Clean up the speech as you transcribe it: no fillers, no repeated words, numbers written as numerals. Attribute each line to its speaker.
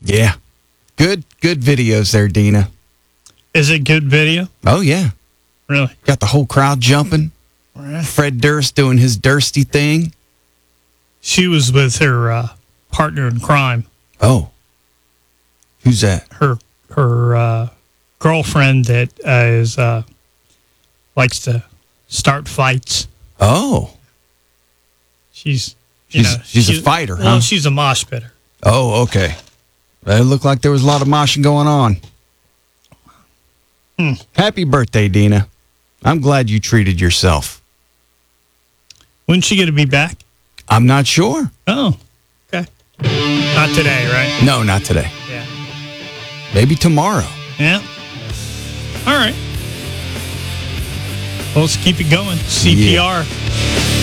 Speaker 1: Yeah. Good videos there, Dina.
Speaker 2: Is it good video?
Speaker 1: Oh, yeah.
Speaker 2: Really?
Speaker 1: Got the whole crowd jumping. Fred Durst doing his Dursty thing.
Speaker 2: She was with her partner in crime.
Speaker 1: Oh. Who's that?
Speaker 2: Her girlfriend that is likes to start fights.
Speaker 1: Oh.
Speaker 2: She's
Speaker 1: a fighter, huh?
Speaker 2: Well, she's a mosh pitter.
Speaker 1: Oh, okay. It looked like there was a lot of moshing going on. Happy birthday, Dina. I'm glad you treated yourself.
Speaker 2: When's she going to be back?
Speaker 1: I'm not sure.
Speaker 2: Oh, okay. Not today, right?
Speaker 1: No, not today.
Speaker 2: Yeah.
Speaker 1: Maybe tomorrow.
Speaker 2: Yeah. All right. Well, let's keep it going. CPR.
Speaker 1: Yeah.